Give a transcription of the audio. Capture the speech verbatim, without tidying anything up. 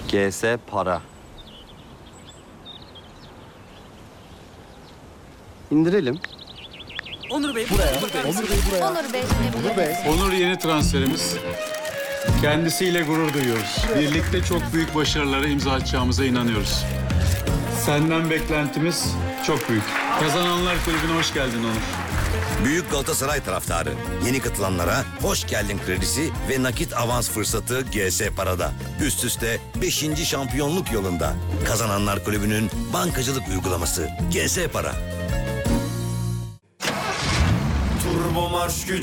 G S Para. İndirelim. Onur Bey buraya. Onur Bey, Onur Bey buraya. Onur Bey. Onur Bey. Onur yeni transferimiz. Kendisiyle gurur duyuyoruz. Birlikte çok büyük başarılara imza atacağımıza inanıyoruz. Senden beklentimiz çok büyük. Kazananlar Kulübü'ne hoş geldin Onur. Büyük Galatasaray taraftarı. Yeni katılanlara hoş geldin kredisi ve nakit avans fırsatı G S Para'da. Üst üste beşinci şampiyonluk yolunda. Kazananlar Kulübü'nün bankacılık uygulaması G S Para. Turbo marş gücü